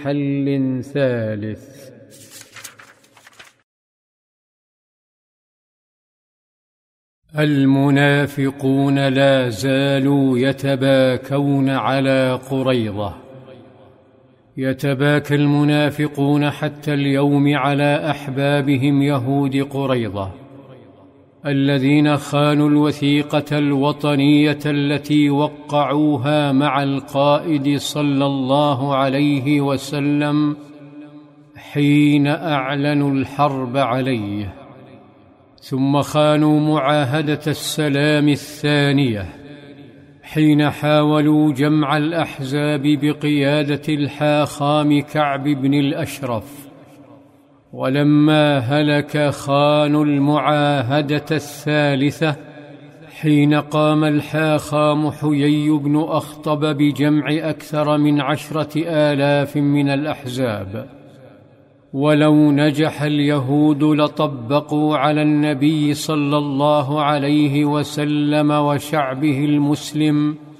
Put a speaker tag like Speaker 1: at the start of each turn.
Speaker 1: حل ثالث. المنافقون لا زالوا يتباكون على قريظة. يتباكى المنافقون حتى اليوم على أحبابهم يهود قريظة الذين خانوا الوثيقة الوطنية التي وقعوها مع القائد صلى الله عليه وسلم حين أعلنوا الحرب عليه، ثم خانوا معاهدة السلام الثانية حين حاولوا جمع الأحزاب بقيادة الحاخام كعب بن الأشرف، ولما هلك خانوا المعاهدة الثالثة حين قام الحاخام حيي بن أخطب بجمع أكثر من 10,000 من الأحزاب. ولو نجح اليهود لطبقوا على النبي صلى الله عليه وسلم وشعبه المسلم